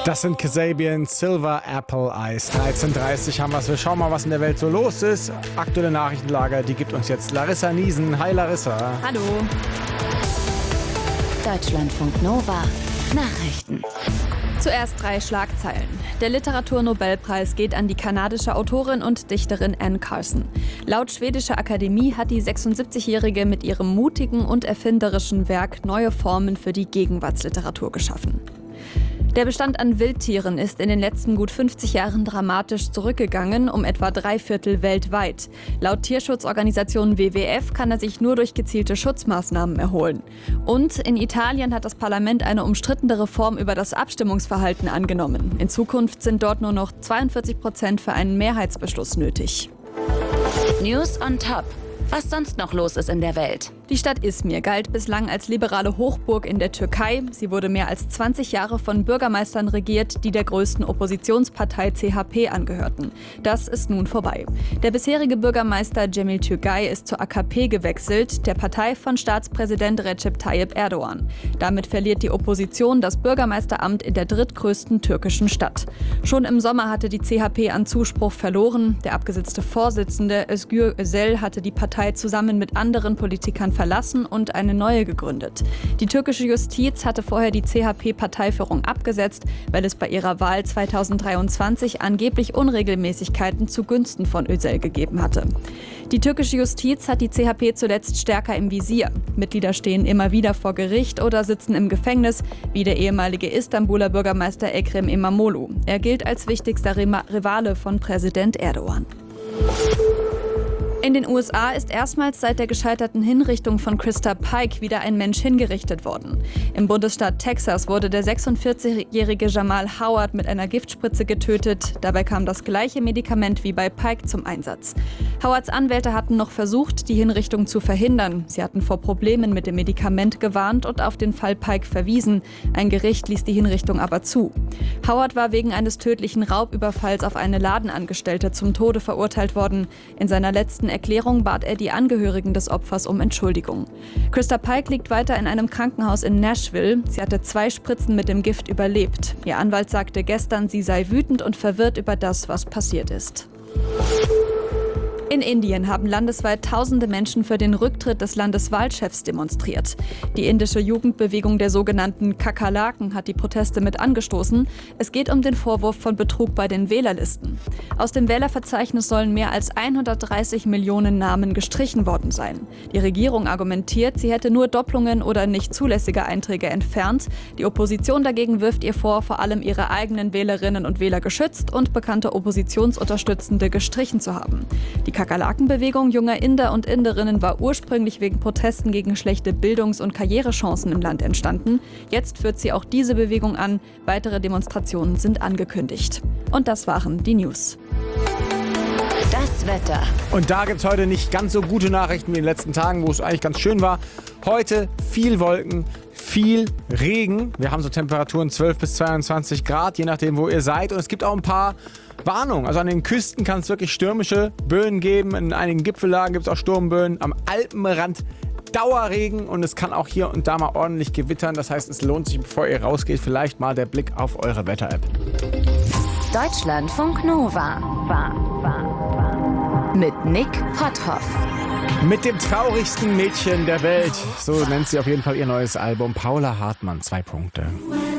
Das sind Kasabian Silver Apple Ice. 13:30 haben wir es. Wir schauen mal, was in der Welt so los ist. Aktuelle Nachrichtenlage, die gibt uns jetzt Larissa Niesen. Hi Larissa. Hallo. Deutschlandfunk Nova. Nachrichten. Zuerst 3 Schlagzeilen. Der Literaturnobelpreis geht an die kanadische Autorin und Dichterin Anne Carson. Laut schwedischer Akademie hat die 76-Jährige mit ihrem mutigen und erfinderischen Werk neue Formen für die Gegenwartsliteratur geschaffen. Der Bestand an Wildtieren ist in den letzten gut 50 Jahren dramatisch zurückgegangen, um etwa 3/4 weltweit. Laut Tierschutzorganisation WWF kann er sich nur durch gezielte Schutzmaßnahmen erholen. Und in Italien hat das Parlament eine umstrittene Reform über das Abstimmungsverhalten angenommen. In Zukunft sind dort nur noch 42% für einen Mehrheitsbeschluss nötig. News on Top. Was sonst noch los ist in der Welt. Die Stadt Izmir galt bislang als liberale Hochburg in der Türkei. Sie wurde mehr als 20 Jahre von Bürgermeistern regiert, die der größten Oppositionspartei CHP angehörten. Das ist nun vorbei. Der bisherige Bürgermeister Cemil Türgay ist zur AKP gewechselt, der Partei von Staatspräsident Recep Tayyip Erdogan. Damit verliert die Opposition das Bürgermeisteramt in der drittgrößten türkischen Stadt. Schon im Sommer hatte die CHP an Zuspruch verloren. Der abgesetzte Vorsitzende Özgür Özel hatte die Partei zusammen mit anderen Politikern verlassen und eine neue gegründet. Die türkische Justiz hatte vorher die CHP-Parteiführung abgesetzt, weil es bei ihrer Wahl 2023 angeblich Unregelmäßigkeiten zugunsten von Özel gegeben hatte. Die türkische Justiz hat die CHP zuletzt stärker im Visier. Mitglieder stehen immer wieder vor Gericht oder sitzen im Gefängnis, wie der ehemalige Istanbuler Bürgermeister Ekrem İmamoğlu. Er gilt als wichtigster Rivale von Präsident Erdogan. In den USA ist erstmals seit der gescheiterten Hinrichtung von Krista Pike wieder ein Mensch hingerichtet worden. Im Bundesstaat Texas wurde der 46-jährige Jamal Howard mit einer Giftspritze getötet. Dabei kam das gleiche Medikament wie bei Pike zum Einsatz. Howards Anwälte hatten noch versucht, die Hinrichtung zu verhindern. Sie hatten vor Problemen mit dem Medikament gewarnt und auf den Fall Pike verwiesen. Ein Gericht ließ die Hinrichtung aber zu. Howard war wegen eines tödlichen Raubüberfalls auf eine Ladenangestellte zum Tode verurteilt worden. In seiner letzten Erklärung bat er die Angehörigen des Opfers um Entschuldigung. Krista Pike liegt weiter in einem Krankenhaus in Nashville. Sie hatte 2 Spritzen mit dem Gift überlebt. Ihr Anwalt sagte gestern, sie sei wütend und verwirrt über das, was passiert ist. In Indien haben landesweit tausende Menschen für den Rücktritt des Landeswahlchefs demonstriert. Die indische Jugendbewegung der sogenannten Kakerlaken hat die Proteste mit angestoßen. Es geht um den Vorwurf von Betrug bei den Wählerlisten. Aus dem Wählerverzeichnis sollen mehr als 130 Millionen Namen gestrichen worden sein. Die Regierung argumentiert, sie hätte nur Doppelungen oder nicht zulässige Einträge entfernt. Die Opposition dagegen wirft ihr vor, vor allem ihre eigenen Wählerinnen und Wähler geschützt und bekannte Oppositionsunterstützende gestrichen zu haben. Die Kakerlakenbewegung junger Inder und Inderinnen war ursprünglich wegen Protesten gegen schlechte Bildungs- und Karrierechancen im Land entstanden. Jetzt führt sie auch diese Bewegung an. Weitere Demonstrationen sind angekündigt. Und das waren die News. Das Wetter. Und da gibt es heute nicht ganz so gute Nachrichten wie in den letzten Tagen, wo es eigentlich ganz schön war. Heute viel Wolken, viel Regen. Wir haben so Temperaturen 12 bis 22 Grad, je nachdem, wo ihr seid. Und es gibt auch ein paar Warnung. Also an den Küsten kann es wirklich stürmische Böen geben. In einigen Gipfellagen gibt es auch Sturmböen. Am Alpenrand Dauerregen und es kann auch hier und da mal ordentlich gewittern. Das heißt, es lohnt sich, bevor ihr rausgeht, vielleicht mal der Blick auf eure Wetter-App. Deutschlandfunk Nova. Mit Nick Potthoff. Mit dem traurigsten Mädchen der Welt. So nennt sie auf jeden Fall ihr neues Album. Paula Hartmann, 2 Punkte.